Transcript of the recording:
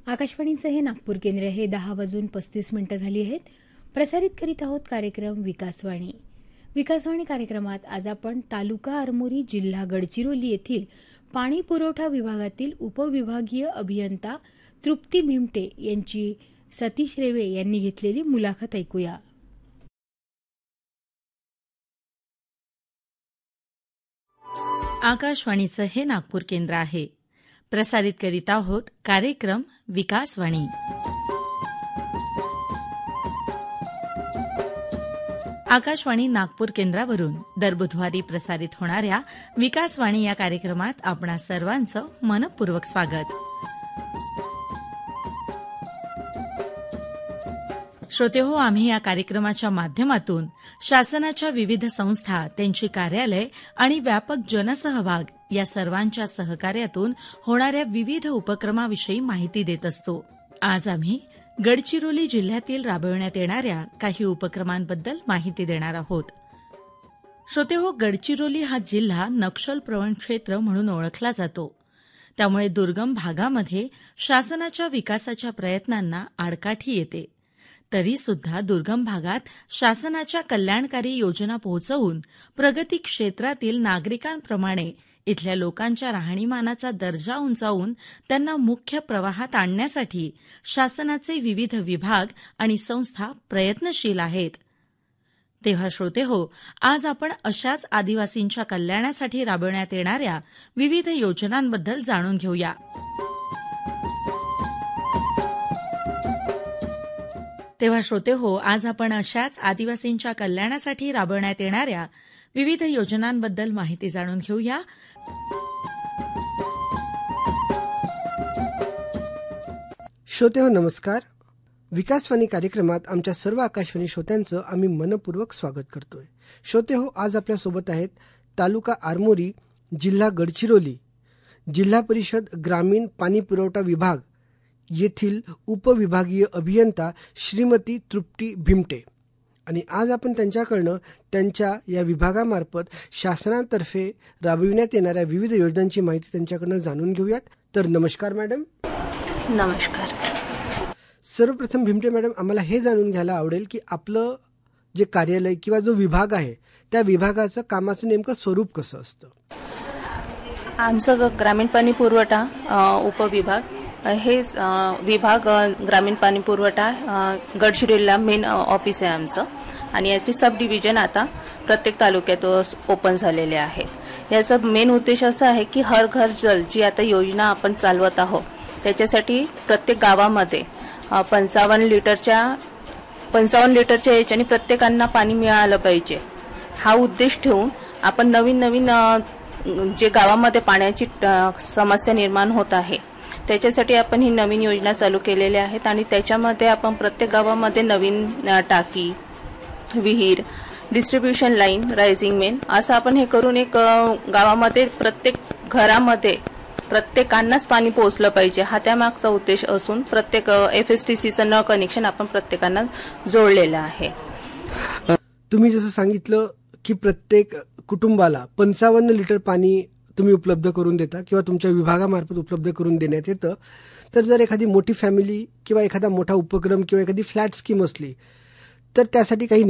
आकाशवाणीचं हे नागपूर केंद्र हे 10:35 झाली आहेत. प्रसारित करीत आहोत कार्यक्रम विकासवाणी. विकासवाणी कार्यक्रमात आज आपण तालुका आरमोरी, जिल्हा गडचिरोली येथील पाणी पुरवठा विभागातील उपविभागीय अभियंता तृप्ती भिमटे यांची सतीश रेवे यांनी घेतलेली मुलाखत ऐकूया. आकाशवाणीचं हे नागपूर केंद्र आहे. प्रसारित करीत आहोत कार्यक्रम विकासवाणी. आकाशवाणी नागपूर केंद्रावरून दर बुधवारी प्रसारित होणाऱ्या विकासवाणी या कार्यक्रमात आपणा सर्वांचं मनपूर्वक स्वागत. श्रोतेहो, आम्ही या कार्यक्रमाच्या माध्यमातून शासनाच्या विविध संस्था, त्यांची कार्यालय आणि व्यापक जनसहभाग या सर्वांच्या सहकार्यातून होणाऱ्या विविध उपक्रमाविषयी माहिती देत असतो. आज आम्ही गडचिरोली जिल्ह्यातील राबविण्यात येणाऱ्या काही उपक्रमांबद्दल माहिती देणार आहोत. श्रोतेहो, गडचिरोली हा जिल्हा नक्षल प्रवण क्षेत्र म्हणून ओळखला जातो. त्यामुळे दुर्गम भागामध्ये शासनाच्या विकासाच्या प्रयत्नांना आडकाठी येते. तरी सुद्धा दुर्गम भागात शासनाच्या कल्याणकारी योजना पोहोचवून प्रगती क्षेत्रातील नागरिकांप्रमाणे इथल्या लोकांच्या राहणीमानाचा दर्जा उंचावून त्यांना मुख्य प्रवाहात आणण्यासाठी शासनाचे विविध विभाग आणि संस्था प्रयत्नशील आहेत. तेव्हा श्रोतेहो, आज आपण अशाच आदिवासींच्या कल्याणासाठी राबवण्यात येणाऱ्या विविध योजनांबद्दल जाणून घेऊया. तेव्हा श्रोतेहो, आज आपण अशाच आदिवासींच्या कल्याणासाठी राबवण्यात येणाऱ्या विविध योजनांबद्दल माहिती जाणून घेऊया. श्रोतेहो नमस्कार. विकासवाणी कार्यक्रमात आमच्या सर्व आकाशवाणी श्रोत्यांचं आम्ही मनपूर्वक स्वागत करतोय. श्रोतेहो, आज आपल्यासोबत आहेत तालुका आरमोरी, जिल्हा गडचिरोली, जिल्हा परिषद ग्रामीण पाणी पुरवठा विभाग येथील उपविभागीय अभियंता श्रीमती तृप्ती भिमटे. आणि आज आपण त्यांच्याकडनं त्यांच्या या विभागामार्फत शासनातर्फे राबविण्यात येणाऱ्या विविध योजनांची माहिती त्यांच्याकडनं जाणून घेऊयात. तर नमस्कार मॅडम. नमस्कार. सर्वप्रथम भिमटे मॅडम, आम्हाला हे जाणून घ्यायला आवडेल की आपलं जे कार्यालय किंवा जो विभाग आहे त्या विभागाचं कामाचं नेमकं स्वरूप कसं असतं? आमचं ग्रामीण पाणी पुरवठा उपविभाग हे विभाग ग्रामीण पाणी पुरवठा गडचिरोलीला मेन ऑफिस आहे आमचं. आणि याची सब डिव्हिजन आता प्रत्येक तालुक्यात ओपन झालेले आहेत. याचा मेन उद्देश असा आहे की हर घर जल जी आता योजना आपण चालवत आहोत त्याच्यासाठी प्रत्येक गावामध्ये 55 लिटरच्या याच्याने प्रत्येकांना पाणी मिळालं पाहिजे. हा उद्देश ठेवून आपण नवीन जे गावामध्ये पाण्याची समस्या निर्माण होत आहे त्याच्यासाठी आपण ही नवीन योजना चालू केलेल्या आहेत. आणि त्याच्यामध्ये आपण प्रत्येक गावामध्ये नवीन टाकी, विहीर, डिस्ट्रीब्युशन लाईन, रायझिंग मेन असं आपण हे करून एक गावामध्ये प्रत्येक घरामध्ये प्रत्येकांनाच पाणी पोहोचलं पाहिजे हा त्यामागचा उद्देश असून प्रत्येक FSTCचं नळ कनेक्शन आपण प्रत्येकांना जोडलेलं आहे. तुम्ही जसं सांगितलं की प्रत्येक कुटुंबाला 55 लिटर पाणी तुम्ही उपलब्ध करून देता किंवा तुमच्या विभागामार्फत उपलब्ध करून देण्यात येतं. तर जर एखादी मोठी फॅमिली किंवा एखादा मोठा उपक्रम किंवा एखादी फ्लॅट स्कीम असली तर त्यासाठी काही